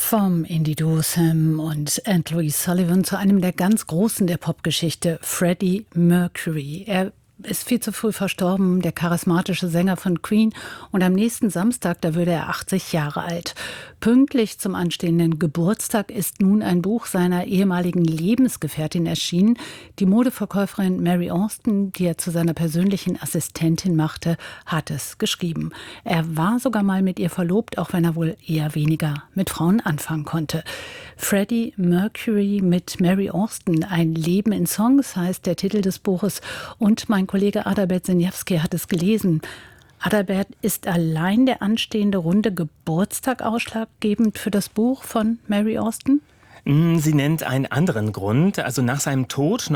Vom Indie-Duo Sam und Anne-Louise Sullivan zu einem der ganz Großen der Popgeschichte, Freddie Mercury. Er ist viel zu früh verstorben, der charismatische Sänger von Queen. Und am nächsten Samstag, da würde er 80 Jahre alt. Pünktlich zum anstehenden Geburtstag ist nun ein Buch seiner ehemaligen Lebensgefährtin erschienen. Die Modeverkäuferin Mary Austin, die er zu seiner persönlichen Assistentin machte, hat es geschrieben. Er war sogar mal mit ihr verlobt, auch wenn er wohl eher weniger mit Frauen anfangen konnte. Freddie Mercury mit Mary Austin, ein Leben in Songs heißt der Titel des Buches. Und mein Kollege Adalbert Senjavski hat es gelesen. Adalbert, ist allein der anstehende runde Geburtstag ausschlaggebend für das Buch von Mary Austin? Sie nennt einen anderen Grund. Also nach seinem Tod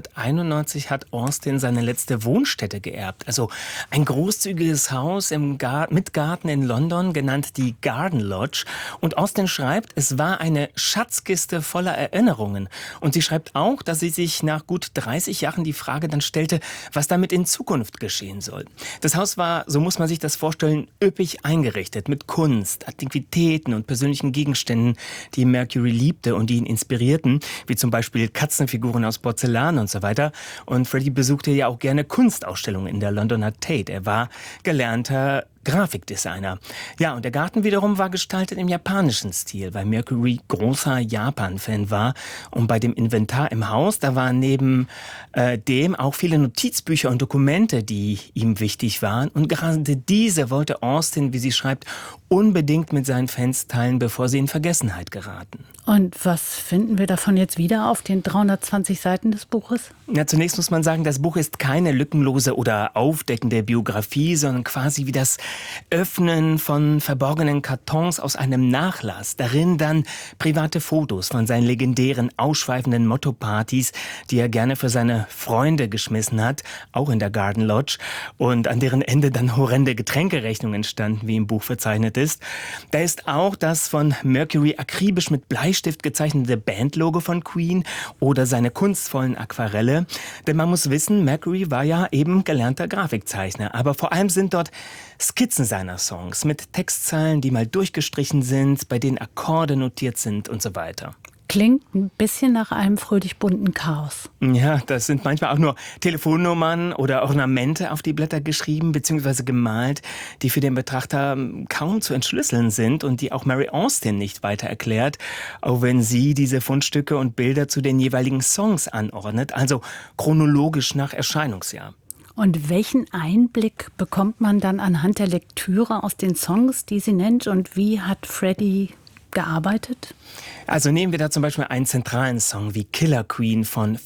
1991 hat Austin seine letzte Wohnstätte geerbt. Also ein großzügiges Haus mit Garten in London, genannt die Garden Lodge. Und Austin schreibt, es war eine Schatzkiste voller Erinnerungen. Und sie schreibt auch, dass sie sich nach gut 30 Jahren die Frage dann stellte, was damit in Zukunft geschehen soll. Das Haus war, so muss man sich das vorstellen, üppig eingerichtet mit Kunst, Antiquitäten und persönlichen Gegenständen, die Mercury liebte und die ihn inspirierten, wie zum Beispiel Katzenfiguren aus Porzellan und so weiter. Und Freddie besuchte ja auch gerne Kunstausstellungen in der Londoner Tate. Er war gelernter Grafikdesigner. Ja, und der Garten wiederum war gestaltet im japanischen Stil, weil Mercury großer Japan-Fan war. Und bei dem Inventar im Haus, da waren neben dem auch viele Notizbücher und Dokumente, die ihm wichtig waren. Und gerade diese wollte Austin, wie sie schreibt, unbedingt mit seinen Fans teilen, bevor sie in Vergessenheit geraten. Und was finden wir davon jetzt wieder auf den 320 Seiten des Buches? Ja, zunächst muss man sagen, das Buch ist keine lückenlose oder aufdeckende Biografie, sondern quasi wie das Öffnen von verborgenen Kartons aus einem Nachlass. Darin dann private Fotos von seinen legendären, ausschweifenden Motto-Partys, die er gerne für seine Freunde geschmissen hat, auch in der Garden Lodge, und an deren Ende dann horrende Getränkerechnungen standen, wie im Buch verzeichnet ist. Da ist auch das von Mercury akribisch mit Bleistift gezeichnete Bandlogo von Queen oder seine kunstvollen Aquarelle. Denn man muss wissen, Mercury war ja eben gelernter Grafikzeichner, aber vor allem sind dort Skizzen seiner Songs mit Textzeilen, die mal durchgestrichen sind, bei denen Akkorde notiert sind und so weiter. Klingt ein bisschen nach einem fröhlich bunten Chaos. Ja, das sind manchmal auch nur Telefonnummern oder Ornamente auf die Blätter geschrieben bzw. gemalt, die für den Betrachter kaum zu entschlüsseln sind und die auch Mary Austin nicht weiter erklärt, auch wenn sie diese Fundstücke und Bilder zu den jeweiligen Songs anordnet, also chronologisch nach Erscheinungsjahr. Und welchen Einblick bekommt man dann anhand der Lektüre aus den Songs, die sie nennt? Und wie hat Freddie gearbeitet? Also nehmen wir da zum Beispiel einen zentralen Song wie Killer Queen von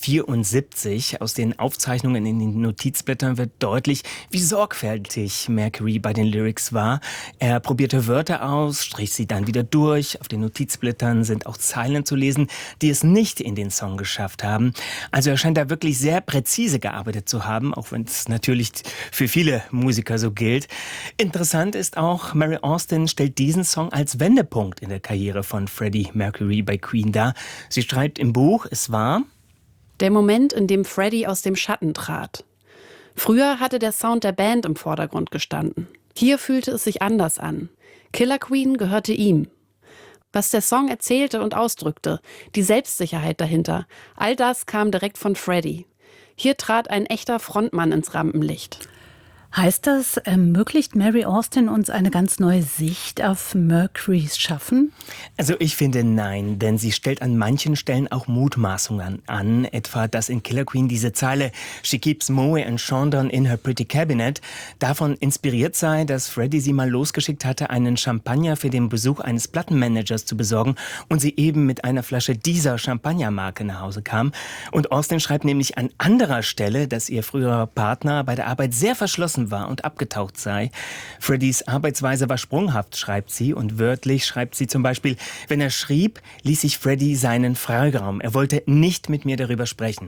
74. Aus den Aufzeichnungen in den Notizblättern wird deutlich, wie sorgfältig Mercury bei den Lyrics war. Er probierte Wörter aus, strich sie dann wieder durch. Auf den Notizblättern sind auch Zeilen zu lesen, die es nicht in den Song geschafft haben. Also er scheint da wirklich sehr präzise gearbeitet zu haben, auch wenn es natürlich für viele Musiker so gilt. Interessant ist auch, Mary Austin stellt diesen Song als Wendepunkt in der Karriere von Freddie Mercury bei Queen dar. Sie schreibt im Buch, es war der Moment, in dem Freddie aus dem Schatten trat. Früher hatte der Sound der Band im Vordergrund gestanden. Hier fühlte es sich anders an. Killer Queen gehörte ihm. Was der Song erzählte und ausdrückte, die Selbstsicherheit dahinter, all das kam direkt von Freddie. Hier trat ein echter Frontmann ins Rampenlicht. Heißt das, ermöglicht Mary Austin uns eine ganz neue Sicht auf Mercurys Schaffen? Also ich finde nein, denn sie stellt an manchen Stellen auch Mutmaßungen an, etwa dass in Killer Queen diese Zeile "She keeps Moe and Chandon in her pretty cabinet" davon inspiriert sei, dass Freddie sie mal losgeschickt hatte, einen Champagner für den Besuch eines Plattenmanagers zu besorgen und sie eben mit einer Flasche dieser Champagnermarke nach Hause kam. Und Austin schreibt nämlich an anderer Stelle, dass ihr früherer Partner bei der Arbeit sehr verschlossen war und abgetaucht sei. Freddies Arbeitsweise war sprunghaft, schreibt sie, und wörtlich schreibt sie zum Beispiel, wenn er schrieb, ließ sich Freddie seinen Freiraum. Er wollte nicht mit mir darüber sprechen.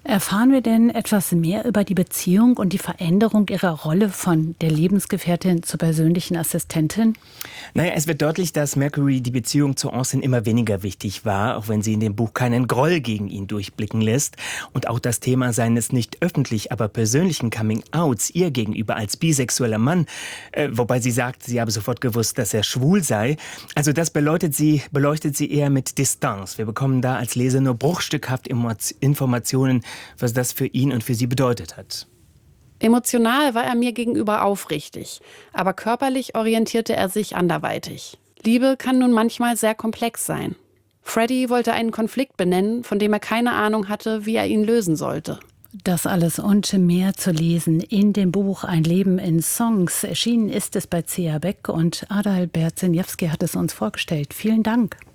Erfahren wir denn etwas mehr über die Beziehung und die Veränderung ihrer Rolle von der Lebensgefährtin zur persönlichen Assistentin? Naja, es wird deutlich, dass Mercury die Beziehung zu Austin immer weniger wichtig war, auch wenn sie in dem Buch keinen Groll gegen ihn durchblicken lässt. Und auch das Thema seines nicht öffentlich, aber persönlichen Coming-outs ihr gegenüber als bisexueller Mann, wobei sie sagt, sie habe sofort gewusst, dass er schwul sei. Also das beleuchtet sie eher mit Distanz. Wir bekommen da als Leser nur bruchstückhaft Informationen, was das für ihn und für sie bedeutet hat. Emotional war er mir gegenüber aufrichtig, aber körperlich orientierte er sich anderweitig. Liebe kann nun manchmal sehr komplex sein. Freddie wollte einen Konflikt benennen, von dem er keine Ahnung hatte, wie er ihn lösen sollte. Das alles und mehr zu lesen in dem Buch Ein Leben in Songs. Erschienen ist es bei C.A. Beck und Adalbert Senjewski hat es uns vorgestellt. Vielen Dank.